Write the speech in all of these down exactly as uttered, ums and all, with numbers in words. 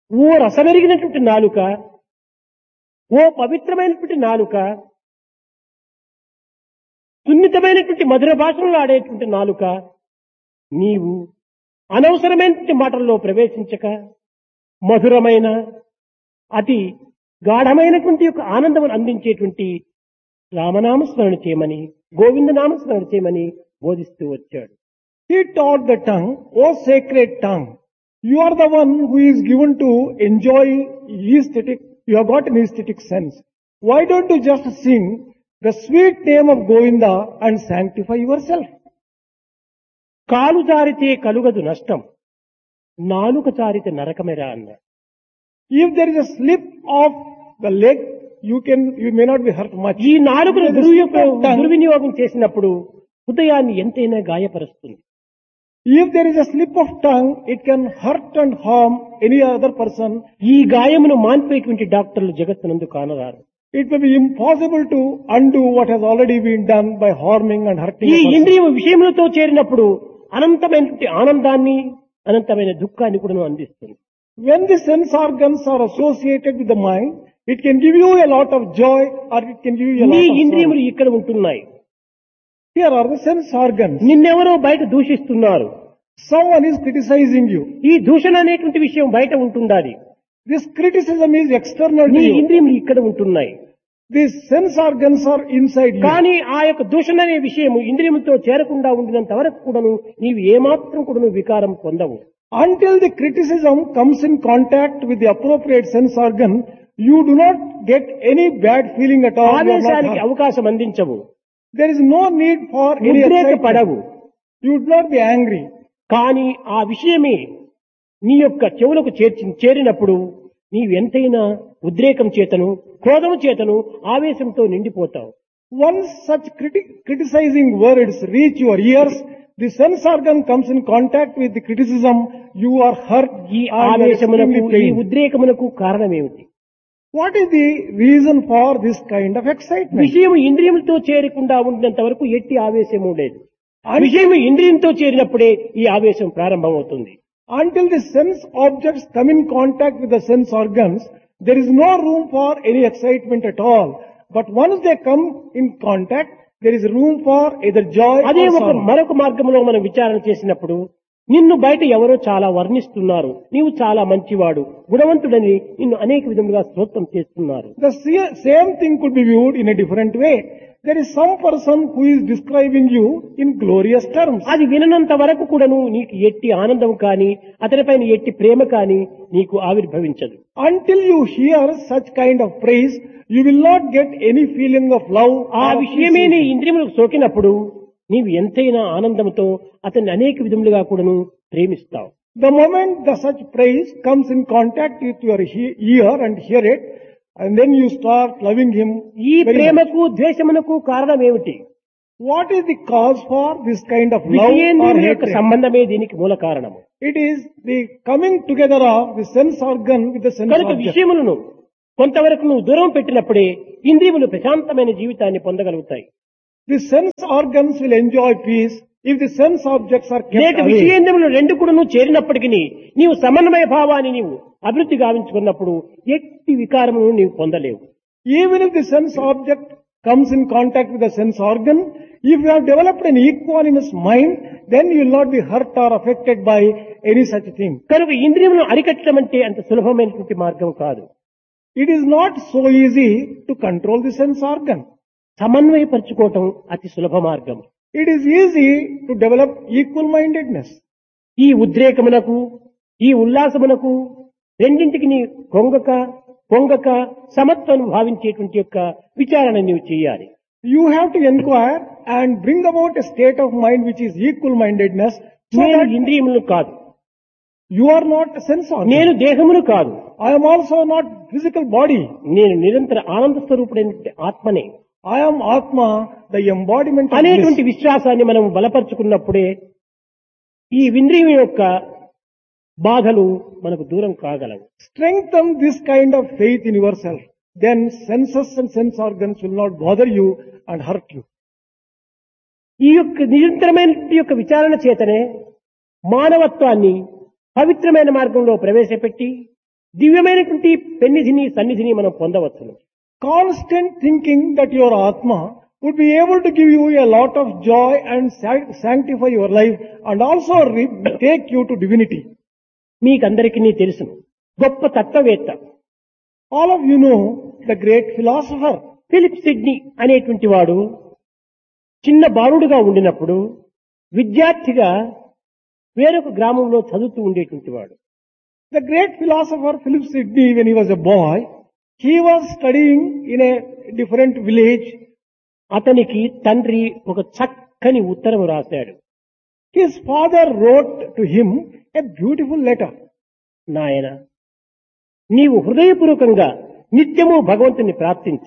ఓ రసమెరిగినటువంటి నాలుక, ఓ పవిత్రమైనటువంటి నాలుక, సున్నితమైనటువంటి మధుర భాషలో ఆడేటువంటి నాలుక, నీవు అనవసరమైనటువంటి మాటల్లో ప్రవేశించక మధురమైన అతి గాఢమైనటువంటి యొక్క ఆనందం అందించేటువంటి రామనామస్మరణ చేయమని, గోవింద నామస్మరణ చేయమని బోధిస్తూ వచ్చాడు. He taught the tongue, O sacred tongue, you are the one who is given to enjoy aesthetic, you have got an aesthetic sense. Why don't you just sing the sweet name of Govinda and sanctify yourself? కాలు జారితే కలుగదు నష్టం, నాలుక జారితే నరకమేరా అన్నాడు. If there is a slip of the leg, you can, you may not be hurt much. ఈ నాలుకను If there is a slip of tongue, దుర్వినియోగం చేసినప్పుడు హృదయాన్ని ఎంతైనా గాయపరుస్తుంది. if there is a slip of tongue, it can hurt and harm any other person. ఈ గాయమును మాన్పేటువంటి డాక్టర్లు జగత్తునందు కానరారు. It may be impossible to undo what has already been done by harming and hurting ఈ a person. ఇంద్రియ విషయములతో చేరినప్పుడు అనంతమైనటువంటి ఆనందాన్ని, అనంతమైన దుఃఖాన్ని కూడా అందిస్తుంది. When the sense organs are associated with the mind, it can give you a lot of joy or it can give you a నీ lot of ఇంద్రియములు sorrow. ఇక్కడ ఉంటున్నాయి. Here are the sense organs. నిన్నెవరో బయట దూషిస్తున్నారు. Someone is criticizing you. ఈ దూషణ అనేటువంటి విషయం బయట ఉంటుండాలి. This criticism is external to నీ you. ఇంద్రియములు ఇక్కడ ఉంటున్నాయి. These sense organs are inside you. కానీ ఆ యొక్క దూషణ అనే విషయము ఇంద్రియములతో చేరకుండా ఉండినంత వరకు కూడాను నీవు ఏమాత్రం కూడాను వికారం పొందవు. Until the criticism comes in contact with the appropriate sense organ, you do not get any bad feeling at all. You are not ఆవేశానికి hurt. అవకాశం అందించవు, There is no need for any ఉద్రేకపడవు. excitement. You would not be angry. కానీ ఆ విషయమే నీ యొక్క చెవులకు చేర్చి చేరినప్పుడు నీవు ఎంతైనా ఉద్రేకం చేతను, క్రోధము చేతను, ఆవేశంతో నిండిపోతావు. Once such criti- criticizing words reach your ears, the sense organ comes in contact with the criticism, you are hurt ఈ and you are ఆవేశమునకు, extremely ఈ pained. ఉద్రేకమునకు కారణమేమిటి? What is the reason for this kind of excitement? విషయము ఇంద్రియములతో చేరకుండా ఉండినంత వరకు ఎట్టి ఆవేశము లేదు. విషయము ఇంద్రియంతో చేరినప్పుడే ఈ ఆవేశం ప్రారంభమవుతుంది. Until the sense objects come in contact with the sense organs, there is no room for any excitement at all. But once they come in contact, there is room for either joy అదే or ఒక sorrow. మరొక మార్గంలో మనం విచారణ చేసినప్పుడు నిన్ను బయట ఎవరో చాలా వర్ణిస్తున్నారు, నీవు చాలా మంచివాడు, గుణవంతుడని నిన్ను అనేక విధములుగా స్తోత్రం చేస్తున్నారు. The se- same thing could be viewed in a different way. There is some person who is describing you in glorious terms. అది విననంత వరకు కూడాను నీకు ఎట్టి ఆనందం కానీ, అతనిపైన ఎట్టి ప్రేమ కానీ నీకు ఆవిర్భవించదు. Until you hear such kind of praise, you will not get any feeling of love. ఆ or విషయమే నీ appreciation. ఇంద్రియములకు సోకినప్పుడు నీవు ఎంతైనా ఆనందంతో అతన్ని అనేక విధములుగా కూడాను ప్రేమిస్తావు. The moment the such praise comes in contact with your he- ear and hear it, and then you start loving him. ఈ very much. ప్రేమకు, ద్వేషమునకు కారణం ఏమిటి? What is the cause for this kind of love or విషయేంద్రియముల యొక్క hatred? సంబంధమే దీనికి మూల కారణము. It is the coming together of the sense organ with the sense కనుక object. విషయములను కొంతవరకు నువ్వు దూరం పెట్టినప్పుడే ఇంద్రియములు ప్రశాంతమైన జీవితాన్ని పొందగలుగుతాయి. The sense organs will enjoy peace if the sense objects are లేక kept away. విషయేంద్రియములు రెండు కూడా నువ్వు చేరినప్పటికీ నీవు సమన్వయ భావాన్ని నీవు అభివృద్ధి గావించుకున్నప్పుడు ఎట్టి వికారమును నీవు పొందలేవు. Even if the sense object comes in contact with the sense organ, if you have developed an equanimous mind, then you will not be hurt or affected by any such thing. కనుక ఇంద్రియములను అరికట్టడం అంటే అంత సులభమైనటువంటి మార్గం కాదు. It is not so easy to control the sense organ. సమన్వయపరచుకోవటం అతి సులభ మార్గం. It is easy to develop equal-mindedness. ఈ ఉద్రేకమునకు, ఈ ఉల్లాసమునకు రెండింటికి నీ కొంగక పొంగక సమత్వం భావించేటువంటి యొక్క విచారణ నీవు చేయాలి. You have to inquire and bring about a state of mind which is equal-mindedness, so నేను that ఇంద్రియములు కాదు, you are not a sense organ. నేను దేహమును కాదు, I am also not physical body. నేను నిరంతర ఆనంద స్వరూపుడైనటువంటి ఆత్మనే I am Atma, the embodiment of అనేటువంటి bliss. విశ్వాసాన్ని మనం బలపరుచుకున్నప్పుడే ఈ ఇంద్రియం యొక్క బాధలు మనకు దూరం కాగలవు. Strengthen this kind of faith in yourself. Then senses and sense organs will not bother you and hurt you. ఈ యొక్క నిరంతరమైనటువంటి యొక్క విచారణ చేతనే మానవత్వాన్ని పవిత్రమైన మార్గంలో ప్రవేశపెట్టి దివ్యమైనటువంటి పెన్నిధిని సన్నిధిని మనం పొందవచ్చును. Constant thinking that your Atma would be able to give you a lot of joy and sanct- sanctify your life and also re- take you to divinity. మీకందరికీ తెలుసును, గొప్ప తత్వవేత్త All of you know the great philosopher Philip Sydney అనేటువంటి వాడు చిన్న బాలుడుగా ఉండినప్పుడు విద్యార్థిగా వేరొక గ్రామంలో చదువుతూ ఉండేటువంటి వాడు. The great philosopher Philip Sidney, when he was a boy, he was studying in a different village. అతనికి తండ్రి ఒక చక్కని ఉత్తరం రాశాడు. His father wrote to him a beautiful letter. నాయన, నీవు హృదయపూర్వకంగా నిత్యము భగవంతుని ప్రార్థించు.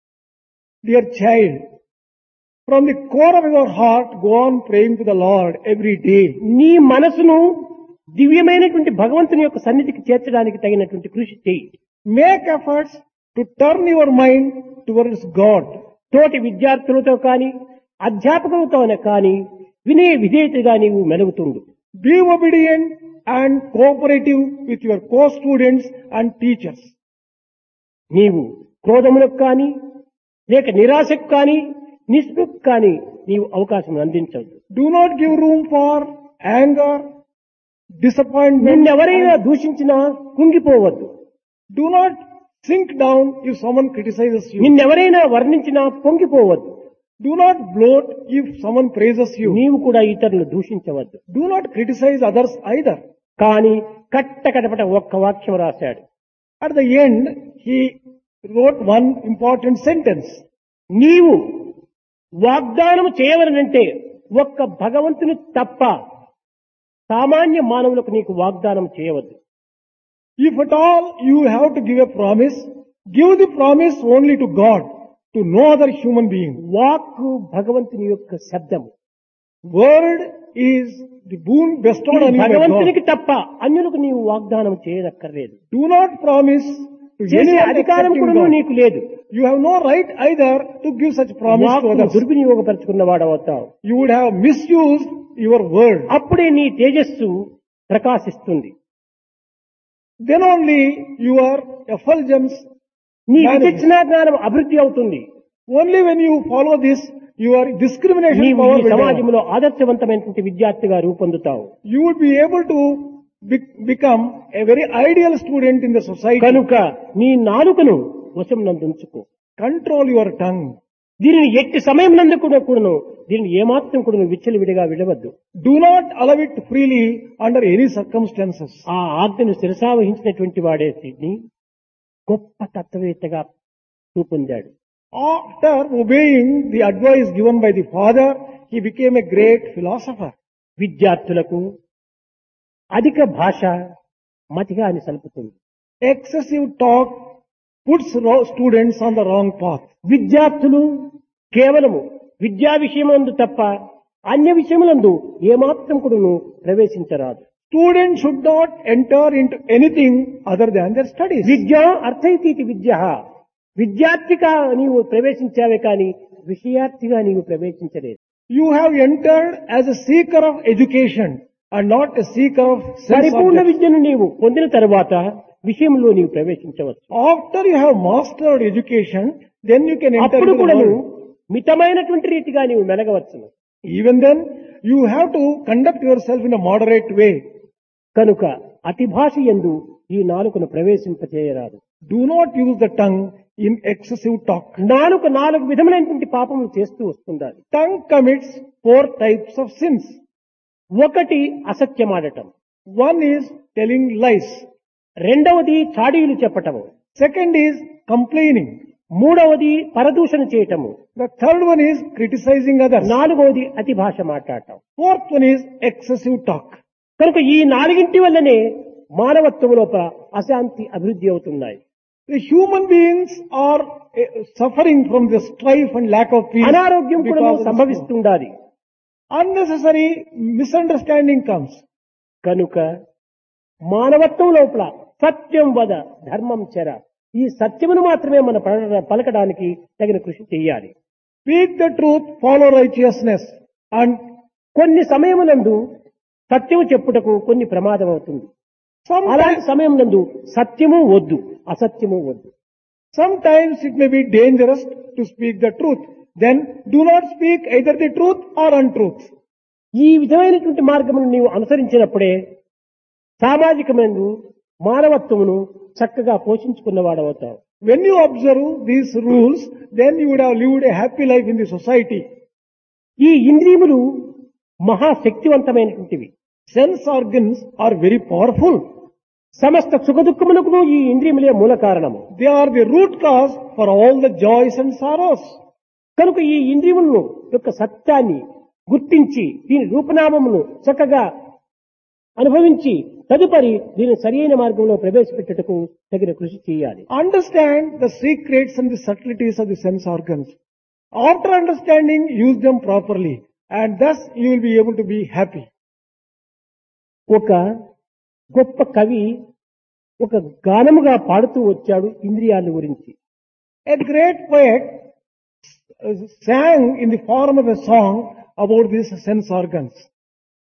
Dear child, from the core of your heart, go on praying to the Lord every day. నీ మనసును దివ్యమైనటువంటి భగవంతుని యొక్క సన్నిధికి చేర్చడానికి తగినటువంటి కృషి చేయి. Make efforts to turn your mind towards God. తోటి విద్యార్థులతో కానీ అధ్యాపకులతో కానీ వినయ విధేయతగా నీవు మెలుగుతుండు. Be obedient and cooperative with your co-students and teachers. నీవు క్రోధములకు కానీ లేక నిరాశకు కానీ నిస్పృహకు కానీ నీవు అవకాశం అందించవద్దు. Do not give room for anger, disappointment. నిన్నెవరైనా దూషించినా కుంగిపోవద్దు. Do not sink down if someone criticizes you. నిన్నెవరైనా వర్ణించినా పొంగిపోవద్దు. Do not bloat if someone praises you. నీవు కూడా ఇతరులు దూషించవద్దు. Do not criticize others either. కానీ కట్ట కడపట ఒక్క వాక్యం రాశాడు. At the end, he wrote one important sentence. నీవు వాగ్దానం చేయవలనంటే ఒక్క భగవంతుని తప్ప సామాన్య మానవులకు నీకు వాగ్దానం చేయవద్దు. If at all you have to give a promise, give the promise only to God, to no other human being. వాక్కు భగవంతుని యొక్క శబ్దము. Word is the boon bestowed on you by భగవంతునికి God. తప్ప అన్యులకు నీవు వాగ్దానం చేయనక్కర్లేదు. Do not promise to చేసే anyone అధికారం except కూడా God. నీకు లేదు. You have no right either to give such promise to వాక్కును others. దుర్వినియోగపరుచుకున్న వాడవుతావు. You would have misused your word. అప్పుడే నీ తేజస్సు ప్రకాశిస్తుంది. Then only your effulgence. నీ manifests. విచక్షణ జ్ఞానం అభివృద్ధి అవుతుంది. Only when you follow this, your discrimination నీవు power ఈ will develop. సమాజంలో ఆదర్శవంతమైనటువంటి విద్యార్థిగా రూపొందుతావు. You would be able to be- become a very ideal student in the society. కనుక నీ నాలుకను వశం నందుంచుకో. Control your tongue. దీనిని ఎట్టి సమయం నందు కూడా కూడాను దీనిని ఏమాత్రం కూడా విచ్చలవిడిగా విడవద్దు. Do not allow it freely under any circumstances. ఆ ఆజ్ఞను శిరసావహించినటువంటి వాడే సిడ్నీ గొప్ప తత్వవేత్తగా రూపొందాడు. After obeying the advice given by the father, he became a great philosopher. విద్యార్థులకు అధిక భాష మతిగా అని సలుపుతుంది. Excessive talk puts ro- students on the wrong path. విద్యార్థులు కేవలము విద్యా విషయమందు తప్ప అన్య విషయములందు ఏమాత్రం కూడాను ప్రవేశించరాదు. Students should not enter into anything other than their studies. విద్య అర్థైతీతి విద్య. విద్యార్థిగా నీవు ప్రవేశించావే కానీ విషయార్థిగా నీవు ప్రవేశించలేదు. You have entered as a seeker of education and not a seeker of sense పరిపూర్ణ objects. విద్యను నీవు పొందిన తరువాత విషయంలో నీవు ప్రవేశించవచ్చు. After you have mastered education, then you can enter అప్పుడు into the కూడా world. మితమైనటువంటి రీతిగా నీవు మెలగవచ్చును. Even then, you have to conduct yourself in a moderate way. కనుక అతి భాష యందు ఈ నాలుకను ప్రవేశింపచేయరాదు. Do not use the tongue in excessive talk. నాలుక నాలుగు విధములైనటువంటి పాపములు చేస్తూ వస్తుండాలి. Tongue commits four types of sins. ఒకటి అసత్యమాడటం, One is telling lies. రెండవది చాడీలు చెప్పటము, Second is complaining. మూడవది పరదూషణ చేయటము, The third one is criticizing others. నాలుగవది అతి భాష మాట్లాడటం. Fourth one is excessive talk. కనుక ఈ నాలుగింటి వల్లనే మానవత్వం లోపల అశాంతి అభివృద్ధి అవుతున్నాయి. The human beings are uh, suffering from the strife and lack of peace. అనారోగ్యం కూడా because of this. సంభవిస్తుండాలి. Unnecessary misunderstanding comes. కనుక మానవత్వం లోపల సత్యం వద ధర్మం చెర, ఈ సత్యమును మాత్రమే మన పల- పలకడానికి తగిన కృషి చేయాలి. Speak the truth, follow righteousness, and కొన్ని సమయమునందు సత్యము చెప్పుటకు కొన్ని ప్రమాదం అవుతుంది. అలాంటి Sometimes, సమయం నందు సత్యము వద్దు, అసత్యము వద్దు. sometimes it may be dangerous to speak the truth. Then do not speak either the truth or untruth. ఈ విధమైనటువంటి మార్గమును నీవు అనుసరించినప్పుడే సామాజికమైన మానవత్వమును చక్కగా పోషించుకున్నవాడవుతావు. When you observe these rules, then you would have lived a happy life in the society. ఈ ఇంద్రియములు మహాశక్తివంతమైనటువంటివి. Sense organs are very powerful. సమస్త సుఖదుఖములకు ఈ ఇంద్రియములే మూల కారణము. They are the root cause for all the joys and sorrows. కనుక ఈ ఇంద్రియములను యొక్క సత్యాన్ని గుర్తించి దీని రూపనామమును చక్కగా అనుభవించి తదుపరి దీని సరియైన మార్గంలో ప్రవేశపెట్టుటకు తగిన కృషి చేయాలి. Understand the secrets and the subtleties of the sense organs. After understanding, use them properly, and thus you will be able to be happy. ఒక గొప్ప కవి ఒక గానముగా పాడుతూ వచ్చాడు ఇంద్రియాల గురించి. A great poet uh, sang in the form of a song about these sense organs.